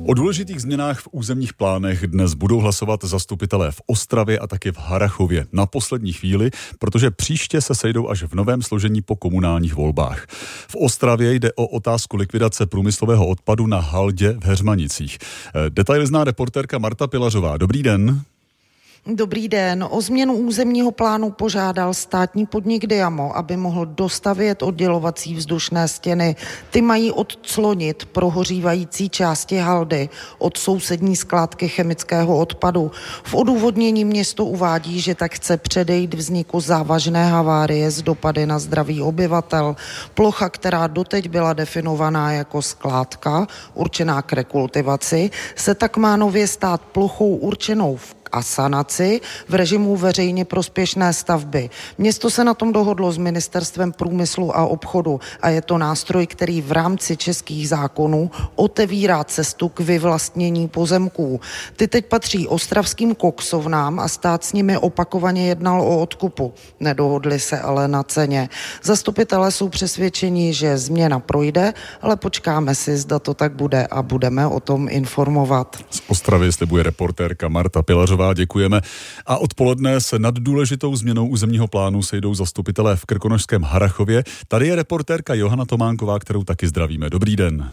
O důležitých změnách v územních plánech dnes budou hlasovat zastupitelé v Ostravě a taky v Harrachově na poslední chvíli, protože příště se sejdou až v novém složení po komunálních volbách. V Ostravě jde o otázku likvidace průmyslového odpadu na haldě v Heřmanicích. Detaily zná reportérka Marta Pilařová. Dobrý den. Dobrý den. O změnu územního plánu požádal státní podnik Diamo, aby mohl dostavět oddělovací vzdušné stěny. Ty mají odclonit prohořívající části haldy od sousední skládky chemického odpadu. V odůvodnění město uvádí, že tak chce předejít vzniku závažné havárie s dopady na zdraví obyvatel. Plocha, která doteď byla definovaná jako skládka, určená k rekultivaci, se tak má nově stát plochou určenou a sanaci v režimu veřejně prospěšné stavby. Město se na tom dohodlo s Ministerstvem průmyslu a obchodu a je to nástroj, který v rámci českých zákonů otevírá cestu k vyvlastnění pozemků. Ty teď patří ostravským koksovnám a stát s nimi opakovaně jednal o odkupu. Nedohodli se ale na ceně. Zastupitelé jsou přesvědčeni, že změna projde, ale počkáme si, zda to tak bude a budeme o tom informovat. Z Ostravy slibuje reportérka Marta Pilařová. Děkujeme. A odpoledne se nad důležitou změnou územního plánu sejdou zastupitelé v krkonošském Harrachově. Tady je reportérka Johana Tománková, kterou taky zdravíme. Dobrý den.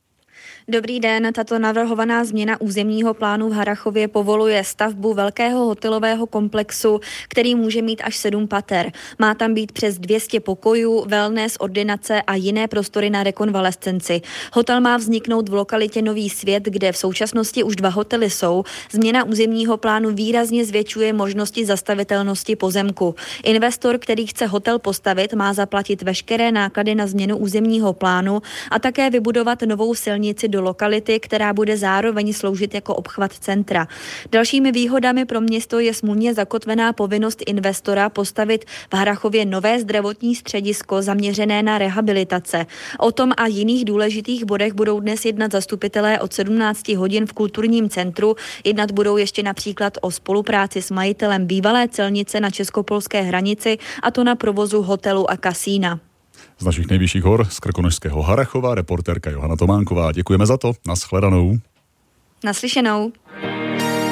Dobrý den, tato navrhovaná změna územního plánu v Harrachově povoluje stavbu velkého hotelového komplexu, který může mít až 7 pater. Má tam být přes 200 pokojů, wellness, ordinace a jiné prostory na rekonvalescenci. Hotel má vzniknout v lokalitě Nový Svět, kde v současnosti už 2 hotely jsou. Změna územního plánu výrazně zvětšuje možnosti zastavitelnosti pozemku. Investor, který chce hotel postavit, má zaplatit veškeré náklady na změnu územního plánu a také vybudovat novou silnici do lokality, která bude zároveň sloužit jako obchvat centra. Dalšími výhodami pro město je smluvně zakotvená povinnost investora postavit v Harrachově nové zdravotní středisko zaměřené na rehabilitace. O tom a jiných důležitých bodech budou dnes jednat zastupitelé od 17 hodin v kulturním centru. Jednat budou ještě například o spolupráci s majitelem bývalé celnice na českopolské hranici, a to na provozu hotelu a kasína. Z našich nejvyšších hor z krkonošského Harrachova reportérka Johana Tománková. Děkujeme za to. Nashledanou. Naslyšenou.